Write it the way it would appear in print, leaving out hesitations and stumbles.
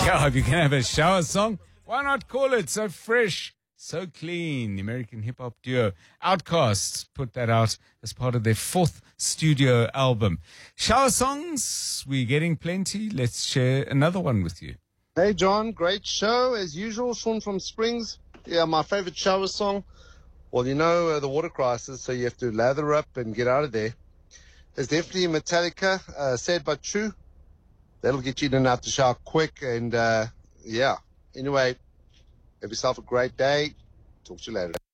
Yeah, if you can have a shower song, why not call it so fresh, so clean? The American hip hop duo Outkast put that out as part of their 4th studio album. Shower songs, we're getting plenty. Let's share another one with you. Hey, John, great show as usual. Sean from Springs. Yeah, my favorite shower song. Well, you know the water crisis, so you have to lather up and get out of there. It's definitely Metallica, Sad But True. That'll get you in and out the shower quick. And yeah, anyway, have yourself a great day. Talk to you later.